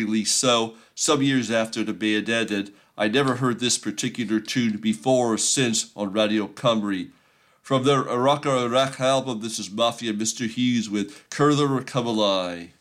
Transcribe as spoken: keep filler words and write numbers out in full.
release, so some years after the band ended, I never heard this particular tune before or since on Radio Cymru. From their Iraq or Iraq album, this is Mafia Mister Hughes with Curler Come Alive.